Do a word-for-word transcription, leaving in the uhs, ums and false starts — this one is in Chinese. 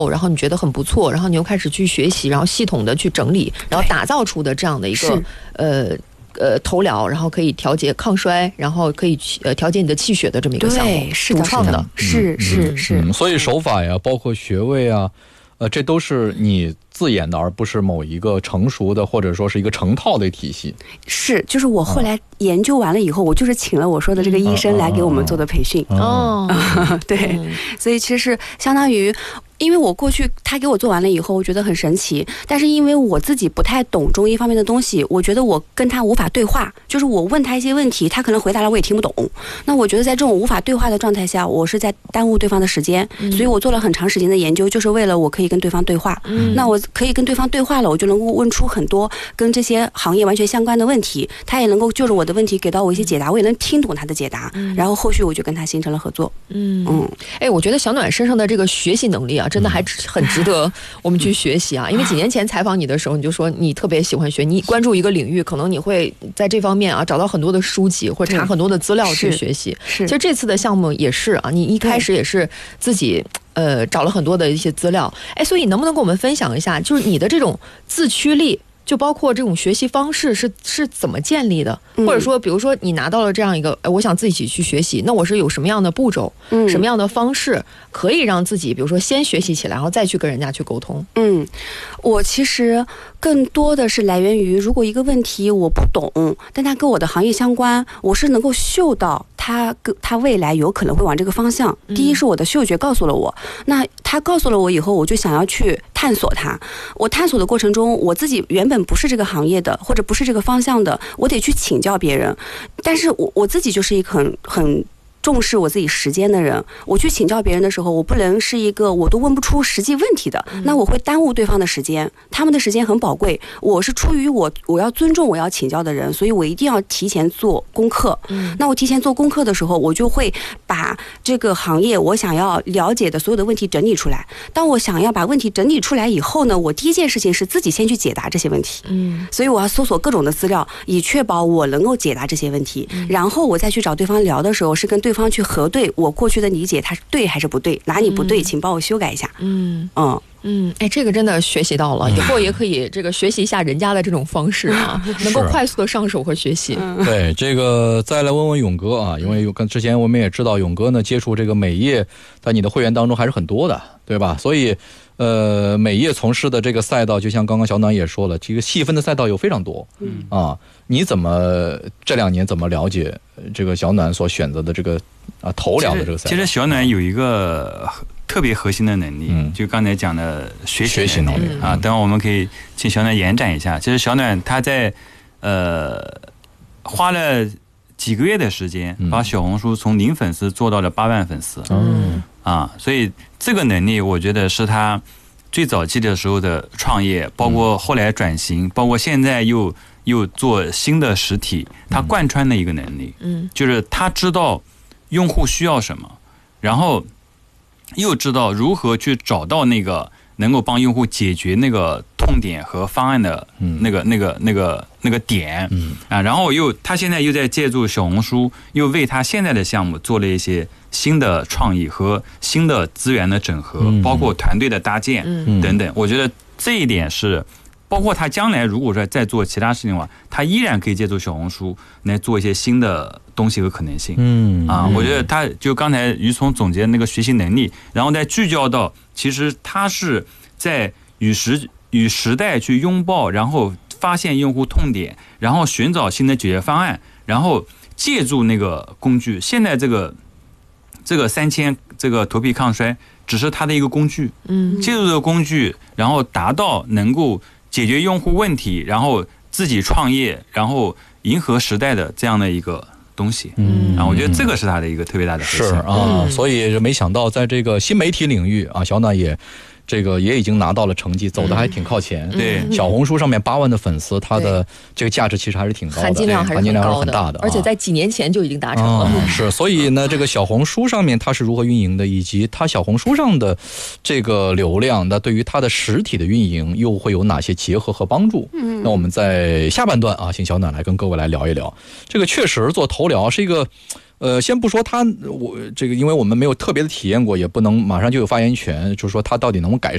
然后你觉得很不错，然后你又开始去学习，然后系统的去整理，然后打造出的这样的一个呃呃头疗，然后可以调节抗衰，然后可以呃调节你的气血的这么一个项目， 对，是的， 主创的， 是是是、 嗯，所以手法呀，包括穴位啊，呃，这都是你自研的，而不是某一个成熟的或者说是一个成套的体系。 是，就是我后来研究完了以后，我就是请了我说的这个医生来给我们做的培训。 哦， 对，所以其实相当于。因为我过去他给我做完了以后，我觉得很神奇，但是因为我自己不太懂中医方面的东西，我觉得我跟他无法对话，就是我问他一些问题，他可能回答了我也听不懂。那我觉得在这种无法对话的状态下，我是在耽误对方的时间，嗯、所以我做了很长时间的研究，就是为了我可以跟对方对话。嗯、那我可以跟对方对话了，我就能够问出很多跟这些行业完全相关的问题，他也能够就着我的问题给到我一些解答，我也能听懂他的解答。嗯、然后后续我就跟他形成了合作。嗯嗯， 哎，我觉得小暖身上的这个学习能力啊，真的还很值得我们去学习啊！因为几年前采访你的时候，你就说你特别喜欢学，你关注一个领域，可能你会在这方面啊找到很多的书籍或者查很多的资料去学习。 是， 其实这次的项目也是啊，你一开始也是自己呃找了很多的一些资料。哎，所以能不能跟我们分享一下，就是你的这种自驱力？就包括这种学习方式是是怎么建立的，或者说比如说你拿到了这样一个、呃、我想自己去学习，那我是有什么样的步骤、嗯、什么样的方式可以让自己比如说先学习起来，然后再去跟人家去沟通。 嗯，我其实更多的是来源于，如果一个问题我不懂，但它跟我的行业相关，我是能够嗅到它它未来有可能会往这个方向。第一是我的嗅觉告诉了我，那它告诉了我以后，我就想要去探索它。我探索的过程中，我自己原本不是这个行业的，或者不是这个方向的，我得去请教别人。但是我我自己就是一个很很重视我自己时间的人，我去请教别人的时候，我不能是一个我都问不出实际问题的，那我会耽误对方的时间，他们的时间很宝贵。我是出于我我要尊重我要请教的人，所以我一定要提前做功课。嗯，那我提前做功课的时候，我就会把这个行业我想要了解的所有的问题整理出来。当我想要把问题整理出来以后呢，我第一件事情是自己先去解答这些问题。嗯，所以我要搜索各种的资料，以确保我能够解答这些问题。嗯、然后我再去找对方聊的时候，是跟对方去核对我过去的理解，它是对还是不对，哪里不对，嗯、请帮我修改一下。嗯嗯嗯，哎，这个真的学习到了，以后也可以这个学习一下人家的这种方式啊，能够快速的上手和学习。 对，这个再来问问勇哥啊，因为跟之前我们也知道勇哥呢接触这个美业，在你的会员当中还是很多的，对吧？所以呃，美业从事的这个赛道，就像刚刚小暖也说了，这个细分的赛道有非常多。嗯啊，你怎么这两年怎么了解这个小暖所选择的这个啊头疗的这个赛道？ 其实小暖有一个特别核心的能力，嗯、就刚才讲的学习能力啊。等会我们可以请小暖延展一下。其实小暖他在呃花了几个月的时间，嗯、把小红书从零粉丝做到了八万粉丝。嗯啊，所以这个能力我觉得是他最早期的时候的创业，包括后来转型，包括现在又又做新的实体，他贯穿的一个能力。嗯，就是他知道用户需要什么，然后又知道如何去找到那个能够帮用户解决那个痛点和方案的那个、嗯、那个那个那个点。嗯啊，然后又他现在又在借助小红书，又为他现在的项目做了一些新的创意和新的资源的整合，嗯、包括团队的搭建、嗯、等等。我觉得这一点是，包括他将来如果说再做其他事情的话，他依然可以借助小红书来做一些新的东西和可能性。嗯啊，我觉得他就刚才于聪总结那个学习能力，然后再聚焦到，其实他是在与时与时代去拥抱，然后发现用户痛点，然后寻找新的解决方案，然后借助那个工具。现在这个这个三千这个头皮抗衰只是它的一个工具，嗯，借助这个工具，然后达到能够解决用户问题，然后自己创业，然后迎合时代的这样的一个东西。嗯，啊，我觉得这个是它的一个特别大的核心。 是啊，嗯、所以没想到在这个新媒体领域啊，小暖也。这个也已经拿到了成绩，走的还挺靠前。嗯、对，小红书上面八万的粉丝，它的这个价值其实还是挺高的， 含金量还是很高的， 大的， 而且在几年前就已经达成了。 嗯、是，所以呢，这个小红书上面它是如何运营的，以及它小红书上的这个流量，那对于它的实体的运营又会有哪些结合和帮助？嗯，那我们在下半段啊，请小暖来跟各位来聊一聊。这个确实做头疗是一个。呃，先不说它，我这个，因为我们没有特别的体验过，也不能马上就有发言权，就是说它到底能不能改善。